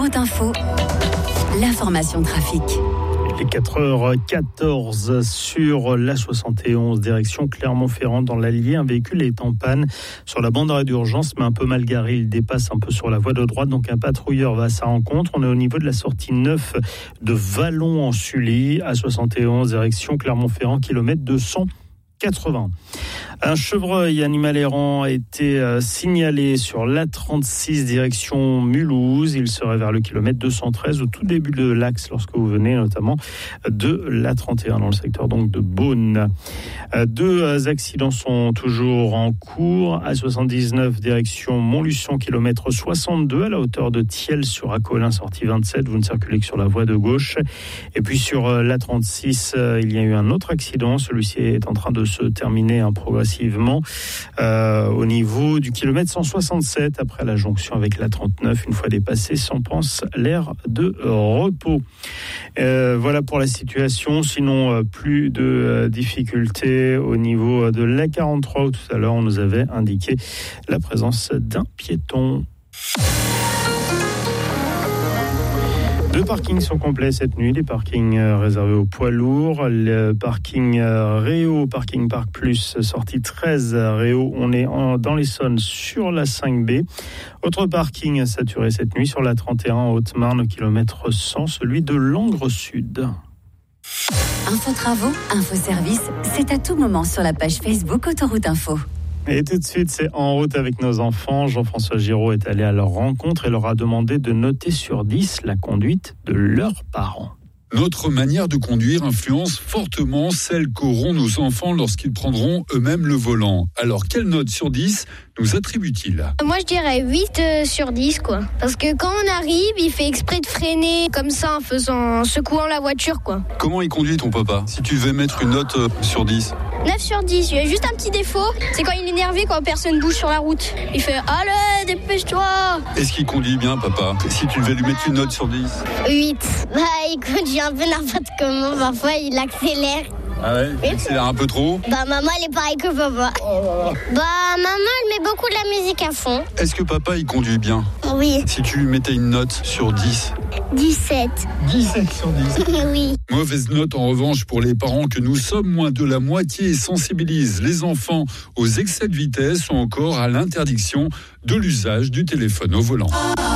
Autoroute Info, l'information trafic. Les 4h14 sur la 71 direction Clermont-Ferrand dans l'Allier. Un véhicule est en panne sur la bande d'arrêt d'urgence mais un peu mal garé. Il dépasse un peu sur la voie de droite, donc un patrouilleur va à sa rencontre. On est au niveau de la sortie 9 de Vallon-en-Sully à 71 direction Clermont-Ferrand, kilomètre 280. Un chevreuil animal errant a été signalé sur l'A36 direction Mulhouse. Il serait vers le kilomètre 213 au tout début de l'axe lorsque vous venez notamment de l'A31 dans le secteur donc de Beaune. Deux accidents sont toujours en cours. A79 direction Montluçon, kilomètre 62 à la hauteur de Thiel sur Acolin, sortie 27. Vous ne circulez que sur la voie de gauche. Et puis sur l'A36, il y a eu un autre accident. Celui-ci est en train de se terminer progressivement au niveau du kilomètre 167 après la jonction avec la 39. Une fois dépassé, s'en pense l'aire de repos. Voilà pour la situation. Sinon, plus de difficultés au niveau de la 43 où tout à l'heure on nous avait indiqué la présence d'un piéton. Deux parkings sont complets cette nuit, des parkings réservés aux poids lourds. Le parking Réau, parking Parc Plus, sortie 13 Réau, on est dans l'Essonne sur la 5B. Autre parking saturé cette nuit sur la 31 en Haute-Marne au kilomètre 100, celui de Langres Sud. Info travaux, info service, c'est à tout moment sur la page Facebook Autoroute Info. Et tout de suite, c'est En route avec nos enfants. Jean-François Giraud est allé à leur rencontre et leur a demandé de noter sur 10 la conduite de leurs parents. Notre manière de conduire influence fortement celle qu'auront nos enfants lorsqu'ils prendront eux-mêmes le volant. Alors, quelle note sur 10 nous attribue-t-il ? Moi, je dirais 8 sur 10, quoi. Parce que quand on arrive, il fait exprès de freiner comme ça en secouant la voiture, quoi. Comment il conduit ton papa ? Si tu devais mettre une note sur 10 ? 9 sur 10, il y a juste un petit défaut, c'est quand il est énervé, quand personne bouge sur la route. Il fait « Allez, dépêche-toi !» Est-ce qu'il conduit bien, papa ? Si tu devais lui mettre une note sur 10 ? 8. Il conduit un peu n'importe comment, parfois il accélère. Ah ouais ? Il accélère un peu trop ? Maman, elle est pareille que papa. Maman, elle met beaucoup de la musique à fond. Est-ce que papa, il conduit bien ? Oui. Si tu lui mettais une note sur 10 ? 17. 17 sur 10 ? Oui. Mauvaise note en revanche pour les parents que nous sommes, moins de la moitié sensibilisent les enfants aux excès de vitesse ou encore à l'interdiction de l'usage du téléphone au volant.